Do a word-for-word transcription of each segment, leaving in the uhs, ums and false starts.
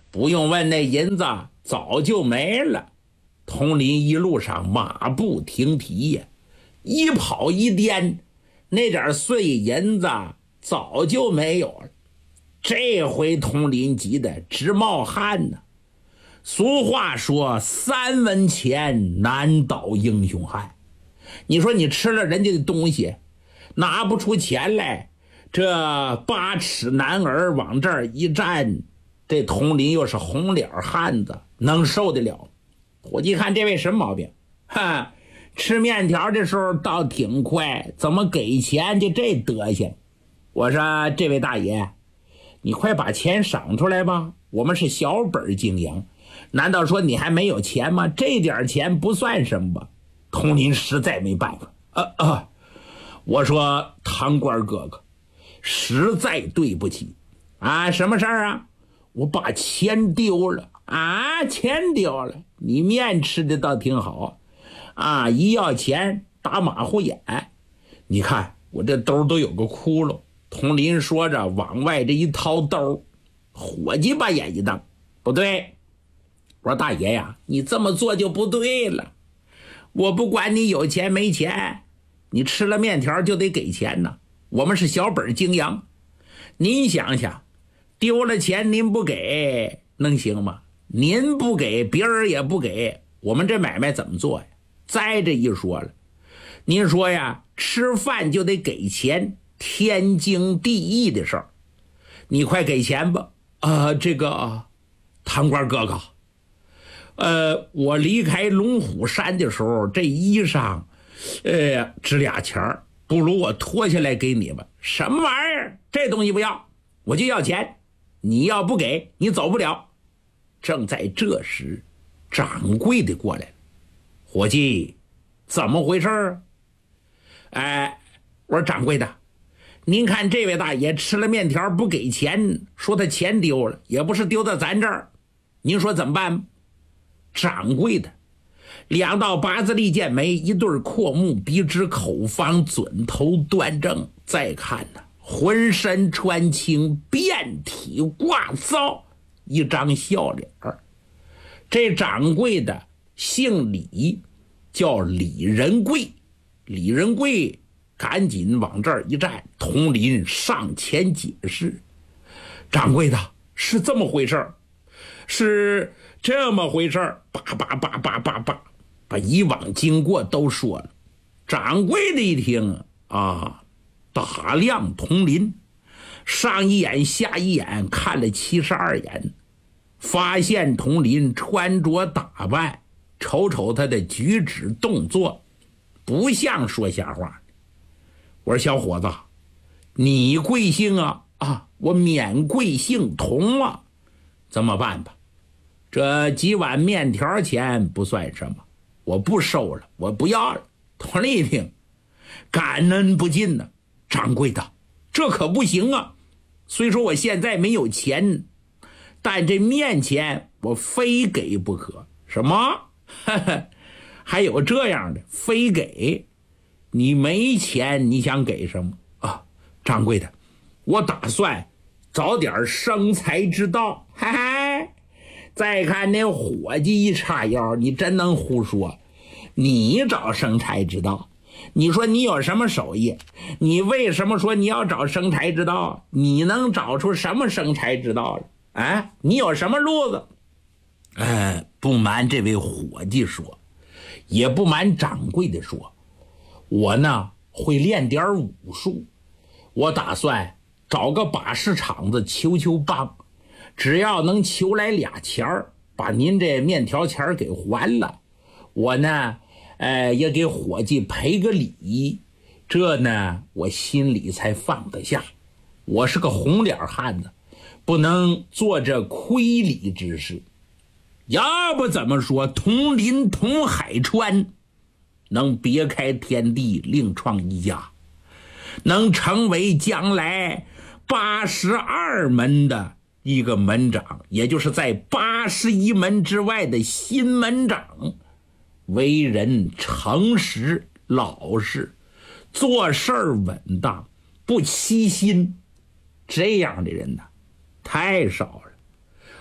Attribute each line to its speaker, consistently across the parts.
Speaker 1: 不用问，那银子早就没了。佟林一路上马不停蹄呀，一跑一颠，那点碎银子早就没有了。这回佟林急得直冒汗呢。俗话说，三文钱难倒英雄汉。你说你吃了人家的东西，拿不出钱来，这八尺男儿往这儿一站，这佟林又是红脸汉子，能受得了？伙计看这位什么毛病？哈，吃面条的时候倒挺快，怎么给钱就这德行？我说这位大爷，你快把钱赏出来吧，我们是小本经营，难道说你还没有钱吗？这点钱不算什么吧？佟林实在没办法，啊啊！我说唐官哥哥，实在对不起啊，什么事儿啊？我把钱丢了啊，钱丢了。你面吃的倒挺好啊，一要钱打马虎眼。你看我这兜都有个窟窿。佟林说着往外这一掏兜，伙计把眼一瞪，不对。我说大爷呀，你这么做就不对了。我不管你有钱没钱，你吃了面条就得给钱呢。我们是小本经营，您想想，丢了钱您不给能行吗？您不给，别人也不给，我们这买卖怎么做呀？再这一说了，您说呀，吃饭就得给钱，天经地义的事儿，你快给钱吧。啊、呃，这个唐官哥哥，呃，我离开龙虎山的时候，这衣裳，呃，值俩钱儿，不如我脱下来给你们。什么玩意儿？这东西不要，我就要钱。你要不给，你走不了。正在这时，掌柜的过来了。伙计，怎么回事？哎，我说掌柜的，您看这位大爷吃了面条不给钱，说他钱丢了，也不是丢到咱这儿，您说怎么办？掌柜的两道八字立剑眉，一对阔目，鼻直口方，准头端正。再看呢，浑身穿青，遍体挂糟，一张笑脸。这掌柜的姓李，叫李仁贵。李仁贵赶紧往这儿一站，佟林上前解释：掌柜的，是这么回事儿，是这么回事儿，叭叭叭叭叭叭，把以往经过都说了。掌柜的一听啊，打量佟林，上一眼下一眼看了七十二眼，发现佟林穿着打扮，瞅瞅他的举止动作，不像说瞎话。我说小伙子，你贵姓啊？啊，我免贵姓佟啊。怎么办吧？这几碗面条钱不算什么，我不收了，我不要了。佟林一听，感恩不尽呢、啊。掌柜的，这可不行啊！虽说我现在没有钱，但这面钱我非给不可。什么？还有这样的，非给？你没钱，你想给什么啊？掌柜的，我打算找点生财之道。嗨嗨，再看那伙计一叉腰，你真能胡说。你找生财之道，你说你有什么手艺？你为什么说你要找生财之道？你能找出什么生财之道来？啊，你有什么路子？呃，不瞒这位伙计说，也不瞒掌柜的说，我呢会练点武术，我打算找个把式厂子求求帮，只要能求来俩钱儿，把您这面条钱儿给还了，我呢呃，也给伙计赔个礼，这呢我心里才放得下。我是个红脸汉子，不能做这亏礼之事。要不怎么说同林同海川，能别开天地另创一家，能成为将来八十二门的一个门长，也就是在八十一门之外的新门长。为人诚实老实，做事稳当，不欺心，这样的人呢太少了。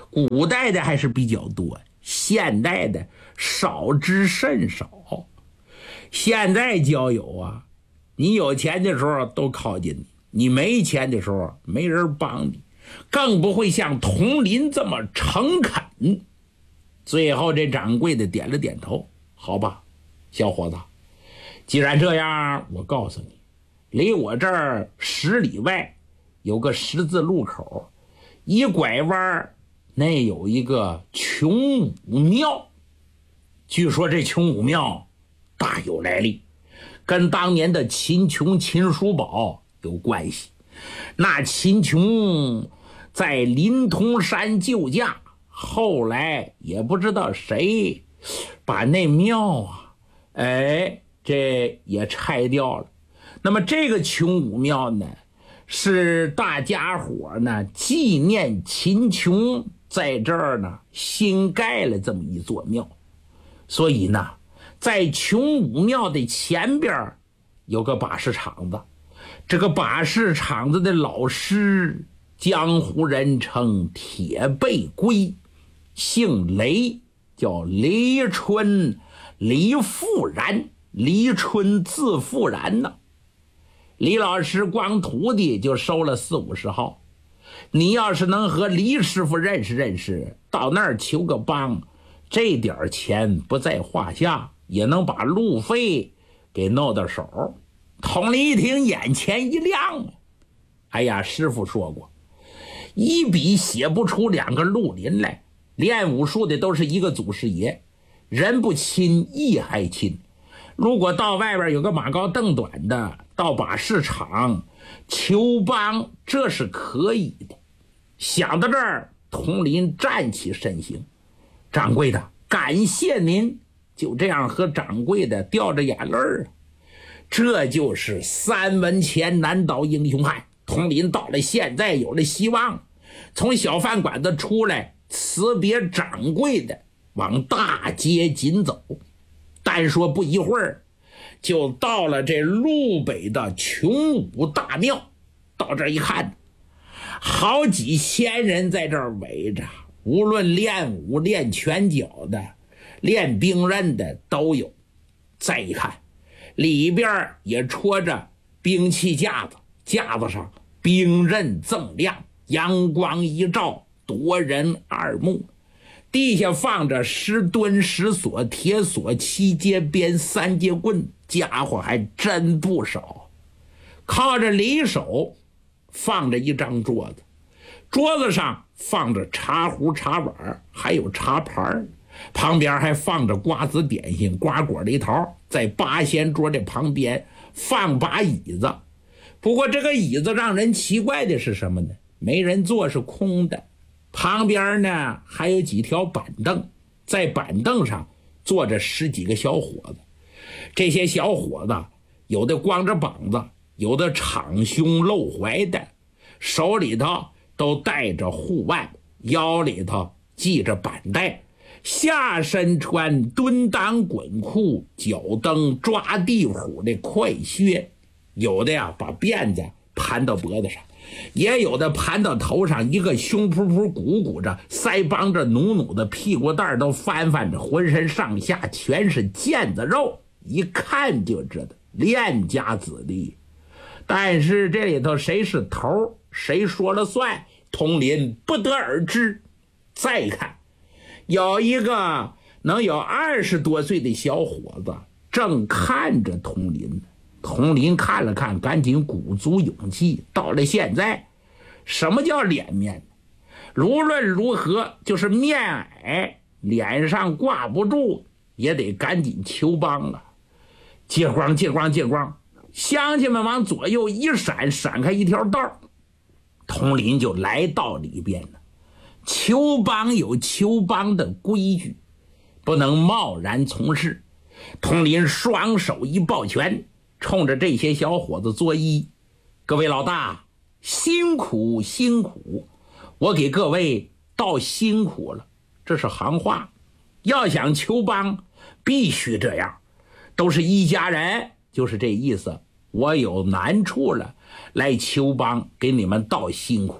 Speaker 1: 古代的还是比较多，现代的少之甚少。现在交友啊，你有钱的时候都靠近你，你没钱的时候没人帮你，更不会像佟林这么诚恳。最后这掌柜的点了点头，好吧，小伙子，既然这样，我告诉你，离我这儿十里外有个十字路口，一拐弯那有一个穷武庙。据说这穷武庙大有来历，跟当年的秦琼秦叔宝有关系。那秦琼在临潼山救驾，后来也不知道谁把那庙啊，哎，这也拆掉了。那么这个穷武庙呢，是大家伙呢纪念秦琼在这儿呢新盖了这么一座庙。所以呢，在穷武庙的前边有个把式厂子，这个把式厂子的老师，江湖人称铁背龟，姓雷，叫黎春，黎复然，黎春字复然呢。李老师光徒弟就收了四五十号，你要是能和黎师傅认识认识，到那儿求个帮，这点钱不在话下，也能把路费给弄到手。佟林一听，眼前一亮，哎呀，师傅说过，一笔写不出两个绿林来，练武术的都是一个祖师爷，人不亲义还亲。如果到外边有个马高凳短的，到把市场求帮，这是可以的。想到这儿，佟林站起身形，掌柜的，感谢您。就这样和掌柜的掉着眼泪儿。这就是三文钱难倒英雄汉。佟林到了现在有了希望，从小饭馆子出来，辞别掌柜的，往大街紧走。单说不一会儿，就到了这路北的穷武大庙。到这一看，好几千人在这儿围着，无论练武、练拳脚的、练兵刃的都有。再一看，里边也戳着兵器架子，架子上兵刃锃亮，阳光一照，夺人耳目。地下放着十吨十锁铁锁七节鞭三节棍，家伙还真不少。靠着里手放着一张桌子，桌子上放着茶壶茶碗，还有茶盘，旁边还放着瓜子点心瓜果梨桃。在八仙桌的旁边放把椅子，不过这个椅子让人奇怪的是什么呢？没人坐，是空的。旁边呢还有几条板凳，在板凳上坐着十几个小伙子。这些小伙子有的光着膀子，有的敞胸露怀的，手里头都带着护腕，腰里头系着板带，下身穿蹲裆滚裤，脚蹬抓地虎的快靴。有的呀把辫子盘到脖子上，也有的盘到头上，一个胸脯脯鼓鼓着，腮帮着努努的，屁股蛋都翻翻着，浑身上下全是腱子肉，一看就知道练家子弟。但是这里头谁是头，谁说了算，佟林不得而知。再一看，有一个能有二十多岁的小伙子正看着佟林。佟林看了看，赶紧鼓足勇气。到了现在，什么叫脸面？无论如何，就是面矮，脸上挂不住，也得赶紧求帮啊！借光借光借光！乡亲们往左右一闪，闪开一条道，佟林就来到里边了。求帮有求帮的规矩，不能贸然从事。佟林双手一抱拳，冲着这些小伙子作揖：各位老大，辛苦辛苦，我给各位道辛苦了。这是行话，要想求帮必须这样，都是一家人，就是这意思。我有难处了，来求帮，给你们道辛苦。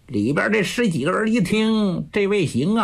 Speaker 1: 里边这十几个人一听，这位行啊。